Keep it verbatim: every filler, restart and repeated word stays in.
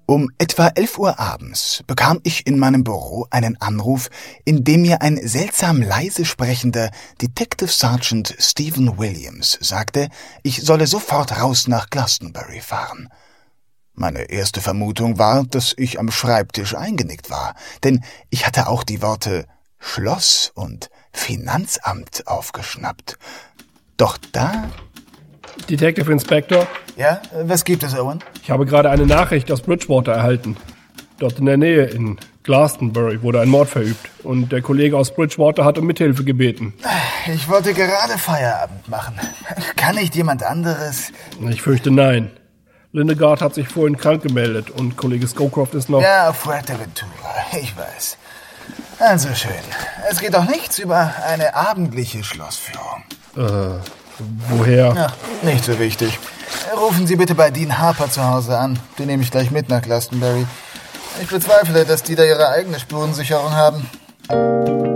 Um etwa elf Uhr abends bekam ich in meinem Büro einen Anruf, in dem mir ein seltsam leise sprechender Detective Sergeant Stephen Williams sagte, ich solle sofort raus nach Glastonbury fahren. Meine erste Vermutung war, dass ich am Schreibtisch eingenickt war, denn ich hatte auch die Worte Schloss und Finanzamt aufgeschnappt. Doch da... Detective Inspector? Ja, was gibt es, Owen? Ich habe gerade eine Nachricht aus Bridgewater erhalten. Dort in der Nähe, in Glastonbury, wurde ein Mord verübt. Und der Kollege aus Bridgewater hat um Mithilfe gebeten. Ich wollte gerade Feierabend machen. Kann nicht jemand anderes? Ich fürchte nein. Lindegard hat sich vorhin krank gemeldet und Kollege Scowcroft ist noch... Ja, auf Fuerteventura, ich weiß. Also schön. Es geht doch nichts über eine abendliche Schlossführung. Äh... Woher? Ach, nicht so wichtig. Rufen Sie bitte bei Dean Harper zu Hause an. Den nehme ich gleich mit nach Glastonbury. Ich bezweifle, dass die da ihre eigene Spurensicherung haben.